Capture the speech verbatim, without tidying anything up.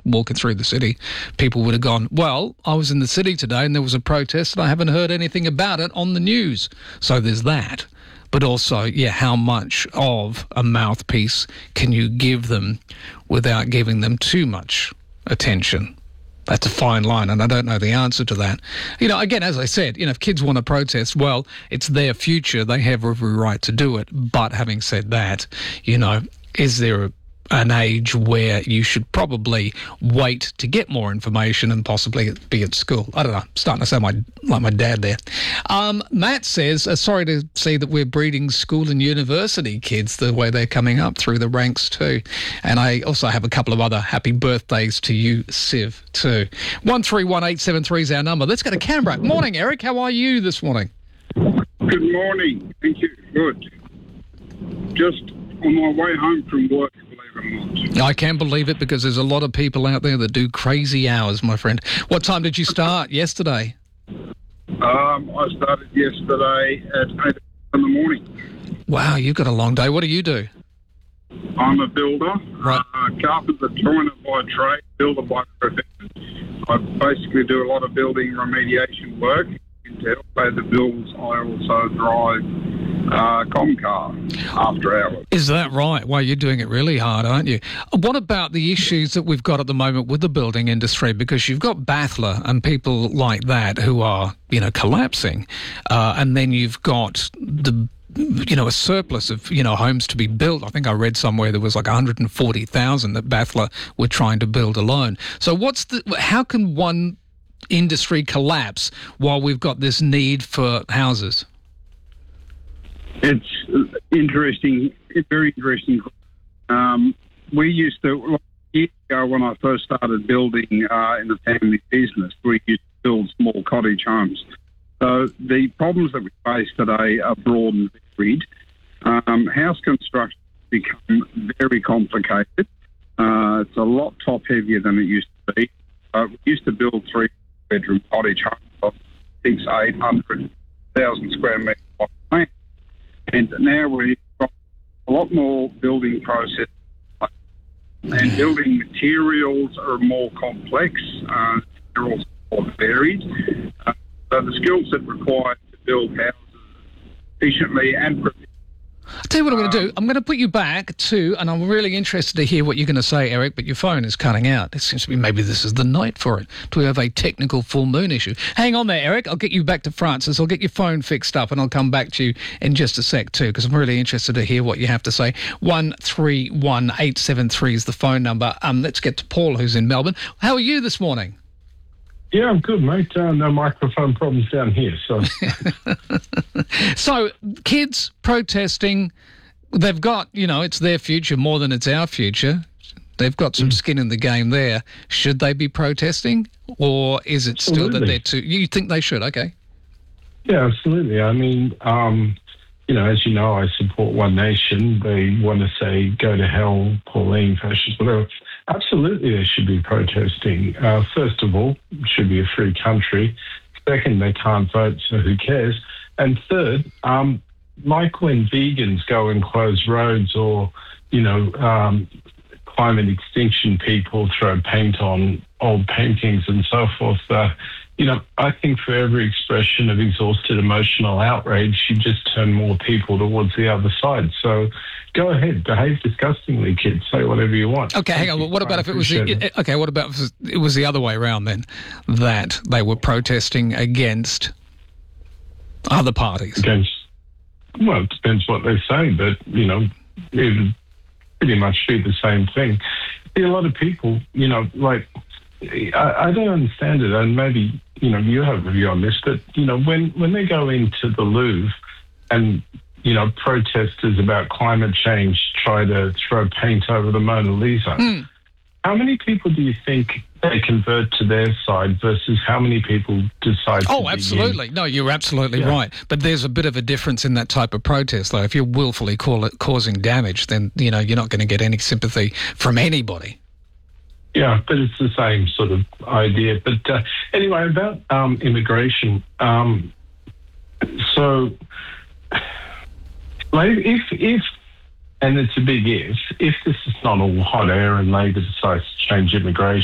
walking through the city, people would have gone, well, I was in the city today and there was a protest and I haven't heard anything about it on the news. So there's that. But also, yeah, how much of a mouthpiece can you give them without giving them too much attention? That's a fine line, and I don't know the answer to that. You know, again, as I said, you know, if kids want to protest, well, it's their future. They have every right to do it. But having said that, you know, is there a an age where you should probably wait to get more information and possibly be at school? I don't know. I'm starting to sound my, like my dad there. Um, Matt says, uh, sorry to see that we're breeding school and university kids the way they're coming up through the ranks too. And I also have a couple of other happy birthdays to you, Siv, too. one three one eight seven three is our number. Let's go to Canberra. Morning, Eric. How are you this morning? Good morning. Thank you. Good. Just on my way home from work, I can't believe it, because there's a lot of people out there that do crazy hours, my friend. What time did you start yesterday? Um, I started yesterday at eight in the morning. Wow, you've got a long day. What do you do? I'm a builder, right. uh, carpenter, joiner by trade, builder by profession. I basically do a lot of building remediation work. And to help pay the bills, I also drive Uh, Comcar after hours. Is that right? Well, you're doing it really hard, aren't you? What about the issues that we've got at the moment with the building industry? Because you've got Bathler and people like that who are, you know, collapsing. Uh, and then you've got the you know, a surplus of, you know, homes to be built. I think I read somewhere there was like one hundred forty thousand that Bathler were trying to build alone. So what's the, how can one industry collapse while we've got this need for houses? It's interesting, it's very interesting. Um, we used to, like, years ago when I first started building uh, in the family business, we used to build small cottage homes. So the problems that we face today are broad and varied. Um, house construction has become very complicated. Uh, it's a lot top heavier than it used to be. Uh, we used to build three bedroom cottage homes of six, eight hundred thousand square metres of land. And now we've got a lot more building process, and building materials are more complex. Uh, they're also more varied. Uh, so the skill set required to build houses efficiently and proficiently. I'll tell you what I'm going to do. I'm going to put you back to, and I'm really interested to hear what you're going to say, Eric, but your phone is cutting out. It seems to be maybe this is the night for it. Do we have a technical full moon issue? Hang on there, Eric. I'll get you back to Francis. I'll get your phone fixed up and I'll come back to you in just a sec too, because I'm really interested to hear what you have to say. one three one eight seven three is the phone number. Um, let's get to Paul, who's in Melbourne. How are you this morning? Yeah, I'm good, mate. Uh, no microphone problems down here. So, so kids protesting, they've got, you know, it's their future more than it's our future. They've got some mm. skin in the game there. Should they be protesting, or is it still absolutely. that they're too? You think they should? Okay. Yeah, absolutely. I mean, um, you know, as you know, I support One Nation. They want to say go to hell, Pauline, fascist, whatever. Absolutely, they should be protesting. Uh, first of all, it should be a free country. Second, they can't vote, so who cares? And third, um, like when vegans go and close roads, or, you know, um, climate extinction people throw paint on old paintings and so forth, uh, you know, I think for every expression of exhausted emotional outrage, you just turn more people towards the other side. So go ahead, behave disgustingly, kids. Say whatever you want. Okay, hang on. Well, what about if it was the, okay? What about if it was the other way around then? That they were protesting against other parties. Against, well, it depends what they say, but you know, it would pretty much be the same thing. See, a lot of people, you know, like I, I don't understand it, and maybe you know you have a view on this, but you know, when when they go into the Louvre and you know, protesters about climate change try to throw paint over the Mona Lisa. Mm. How many people do you think they convert to their side versus how many people decide to Oh, absolutely. No, you're absolutely yeah. right. But there's a bit of a difference in that type of protest, though. If you're willfully call it causing damage, then, you know, you're not going to get any sympathy from anybody. Yeah, but it's the same sort of idea. But uh, anyway, about um, immigration. Um, so... If, if, and it's a big if, if this is not all hot air and Labor decides to change immigration,